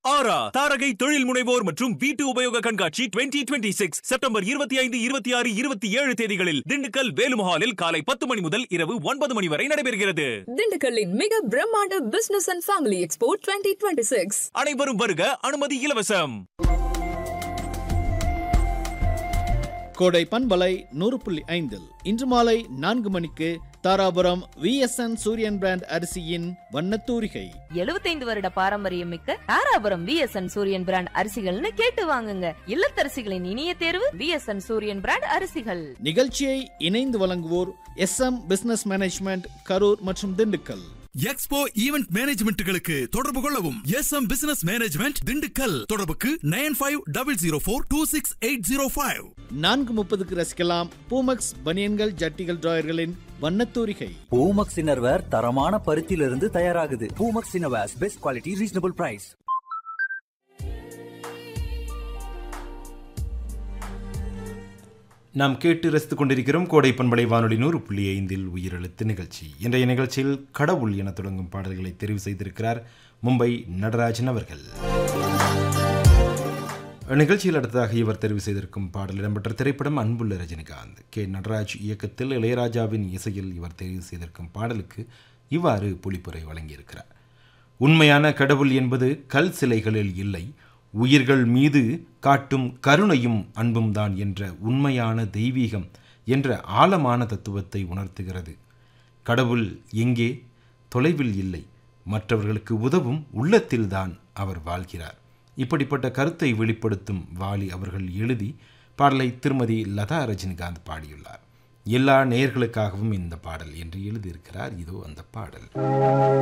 ஆரா தாரகை தொழில் முனைவோர் மற்றும் வீட்டு உபயோக கண்காட்சி 2026 செப்டம்பர் 25, 26, 27 தேதிகளில் திண்டுக்கல் வேலுமஹாலில் காலை 10 மணி முதல் இரவு 9 மணி வரை நடைபெறுகிறது. திண்டுக்கல்லின் மிக பிரம்மாண்ட பிசினஸ் அண்ட் ஃபேமிலி எக்ஸ்போ 2026. அனைவரும் வருக, அனுமதி இலவசம். கோடை பண்பலை 100.5 இன்று மாலை 4 மணிக்கு தாராபுரம் VSN சூரியன் பிராண்ட் அரிசியின் வண்ணத்தூரிகை. 75 வருட பாரம்பரியம் மிக்க தாராபுரம் VSN சூரியன் பிராண்ட் அரிசிகள்னு கேட்டு வாங்குங்க. இல்லத்தரசிகளின் இனிய தேர்வு VSN சூரியன் பிராண்ட் அரிசிகள். நிகழ்ச்சியை இணைந்து வழங்குவோர் SM பிசினஸ் மேனேஜ்மெண்ட் கரூர் மற்றும் திண்டுக்கல். எக்ஸ்போ ஈவென்ட் மேனேஜ்மெண்ட்களுக்கு தொடர்பு கொள்ளவும். SM business management Dindigul. தொடர்புக்கு 9500426805. 4:30 ரசிக்கலாம் பூமக்ஸ் பனியன்கள் ஜட்டிகள் டிராயர்களின் வண்ணத்தூரிகை. பூமக்ஸ் இன்னர்வேர் தரமான பருத்தியிலிருந்து தயாராகுது. Poomex innerwears best quality reasonable price. நாம் கேட்டு ரசித்துக் கொண்டிருக்கிறோம் கோடை பண்பலை வானொலி 100.5 உயிரெழுத்து நிகழ்ச்சி. இன்றைய நிகழ்ச்சியில் கடவுள் என தொடங்கும் பாடல்களை தெரிவு செய்திருக்கிறார் மும்பை நடராஜன் அவர்கள். நிகழ்ச்சியில் அடுத்ததாக இவர் தெரிவு செய்திருக்கும் பாடல் இடம்பெற்ற திரைப்படம் அன்புள்ள ரஜினிகாந்த். கே நடராஜ் இயக்கத்தில் இளையராஜாவின் இசையில் இவர் தெரிவு செய்திருக்கும் பாடலுக்கு இவ்வாறு பொழிப்புரை வழங்கியிருக்கிறார். உண்மையான கடவுள் என்பது கல் சிலைகளில் இல்லை, உயிர்கள் மீது காட்டும் கருணையும் அன்பும் தான் என்ற உண்மையான தெய்வீகம் என்ற ஆழமான தத்துவத்தை உணர்த்துகிறது. கடவுள் எங்கே? தொலைவில் இல்லை, மற்றவர்களுக்கு உதவும் உள்ளத்தில்தான் அவர் வாழ்கிறார். இப்படிப்பட்ட கருத்தை வெளிப்படுத்தும் வாலி அவர்கள் எழுதி பாடலை திருமதி லதா ரஜினிகாந்த் பாடியுள்ளார். எல்லா நேயர்களுக்காகவும் இந்த பாடல் என்று எழுதியிருக்கிறார். இதோ அந்த பாடல்.